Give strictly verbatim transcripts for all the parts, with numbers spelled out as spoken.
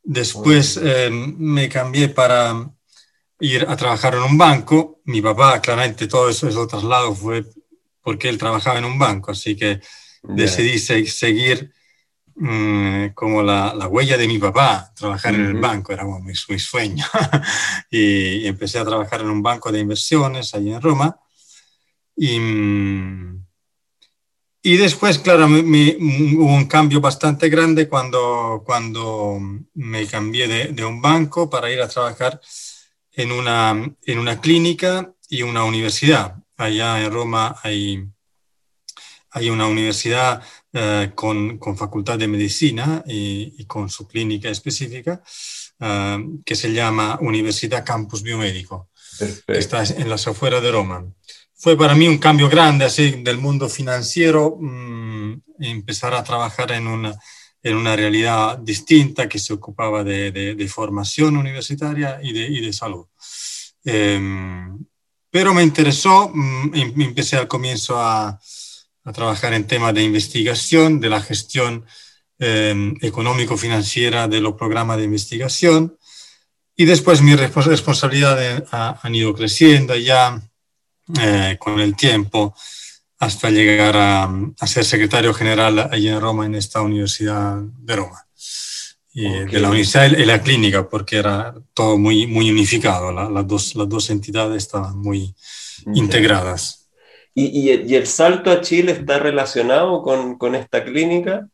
Después eh, me cambié para ir a trabajar en un banco. Mi papá, claramente, todo eso, eso traslado fue porque él trabajaba en un banco, así que Ya. decidí se- seguir mm, como la, la huella de mi papá, trabajar en el Ujú. banco, era como mi, mi sueño. y, y empecé a trabajar en un banco de inversiones allí en Roma. Y, mm, y después, claro, me- me- hubo un cambio bastante grande cuando, cuando me cambié de, de un banco para ir a trabajar en una, en una clínica y una universidad. Allá en Roma hay, hay una universidad eh, con, con facultad de medicina y, y con su clínica específica eh, que se llama Universidad Campus Biomédico, que está Perfecto. en las afueras de Roma. Fue para mí un cambio grande así del mundo financiero, mmm, empezar a trabajar en una, en una realidad distinta que se ocupaba de, de, de formación universitaria y de, y de salud. Eh, pero me interesó, mmm, empecé al comienzo a, a trabajar en temas de investigación, de la gestión eh, económico-financiera de los programas de investigación. Y después mis responsabilidades han ido creciendo ya eh, con el tiempo hasta llegar a, a, ser secretario general allí en Roma, en esta Universidad de Roma. Y Ok, de la universidad y la clínica, porque era todo muy, muy unificado, la, las, dos, las dos entidades estaban muy ya. integradas. ¿Y, y, el y el salto a Chile está relacionado con, con esta clínica?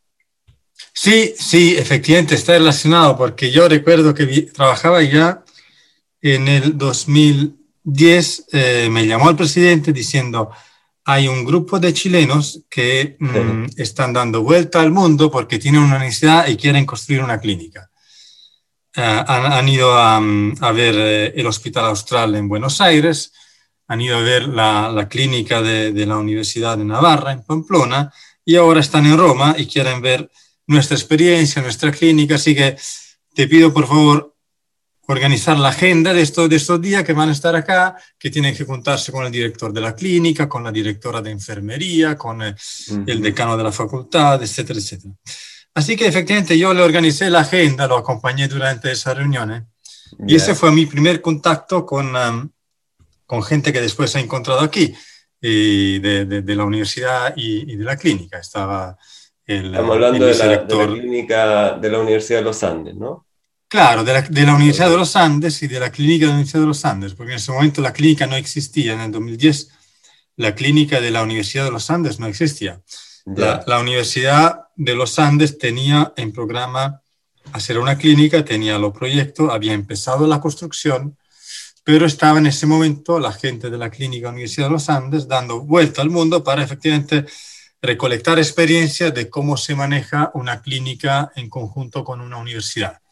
Sí, sí, efectivamente está relacionado, porque yo recuerdo que vi, trabajaba ya en el dos mil diez, eh, me llamó el presidente diciendo, hay un grupo de chilenos que mmm, están dando vuelta al mundo porque tienen una necesidad y quieren construir una clínica. Uh, han, han, ido a, a ver eh, el Hospital Austral en Buenos Aires, han ido a ver la, la clínica de, de la Universidad de Navarra en Pamplona y ahora están en Roma y quieren ver nuestra experiencia, nuestra clínica. Así que te pido, por favor, organizar la agenda de estos, de estos días que van a estar acá, que tienen que juntarse con el director de la clínica, con la directora de enfermería, con el, el Ujú. decano de la facultad, etcétera, etcétera. Así que efectivamente yo le organicé la agenda, lo acompañé durante esa reunión, ¿eh? Y ese Ya. fue mi primer contacto con, um, con gente que después he encontrado aquí, y de, de, de la universidad y, y de la clínica. Estaba el, Estamos el hablando de la, de la vicerrector. clínica de la Universidad de los Andes, ¿no? Claro, de la, de la Universidad de Ok. los Andes y de la clínica de la Universidad de los Andes, porque en ese momento la clínica no existía. En el dos mil diez, la clínica de la Universidad de los Andes no existía. La, Ya. la Universidad de los Andes tenía en programa hacer una clínica, tenía los proyectos, había empezado la construcción, pero estaba en ese momento la gente de la clínica de la Universidad de los Andes dando vuelta al mundo para efectivamente recolectar experiencia de cómo se maneja una clínica en conjunto con una universidad.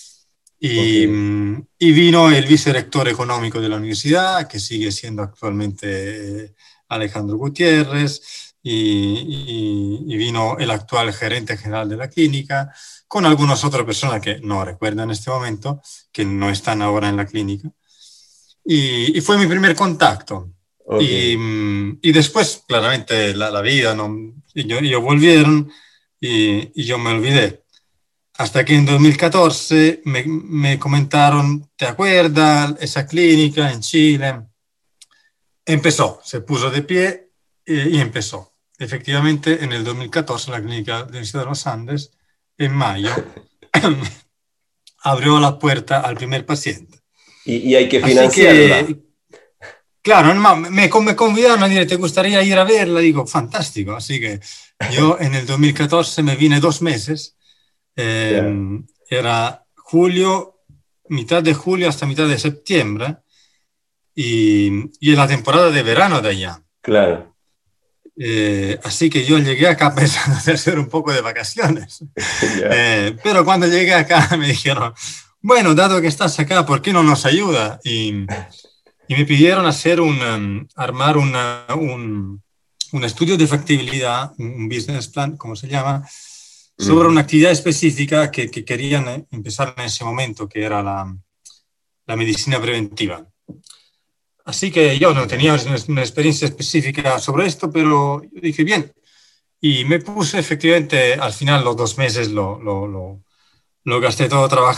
Ok. Y, y vino el vicerrector económico de la universidad, que sigue siendo actualmente eh, Alejandro Gutiérrez, y, y, y vino el actual gerente general de la clínica, con algunas otras personas que no recuerdo en este momento, que no están ahora en la clínica. Y, y fue mi primer contacto. Ok. Y, y después, claramente, la, la vida, ¿no? ellos, ellos volvieron y, y yo me olvidé. Hasta que en dos mil catorce me, me comentaron, ¿te acuerdas? Esa clínica en Chile. Empezó, se puso de pie eh, y empezó. Efectivamente, en el dos mil catorce la clínica de la Universidad de los Andes, en mayo, abrió la puerta al primer paciente. Y, y hay que Así financiarla. que, claro, no, me, me convidaron a decir, ¿te gustaría ir a verla? Digo, fantástico. Así que yo en el dos mil catorce me vine dos meses. Eh, Ya. era julio, mitad de julio hasta mitad de septiembre, y, y en la temporada de verano de allá. Claro. Eh, así que yo llegué acá pensando en hacer un poco de vacaciones. Ya. Eh, pero cuando llegué acá me dijeron, bueno, dado que estás acá, ¿por qué no nos ayuda? Y, y me pidieron hacer un, um, armar una, un, un estudio de factibilidad, un business plan, como se llama, sobre Ujú. una actividad específica que, que querían empezar en ese momento, que era la, la medicina preventiva. Así que yo no Ya. tenía una experiencia específica sobre esto, pero dije, bien, y me puse efectivamente, al final los dos meses lo, lo, lo, lo gasté todo trabajando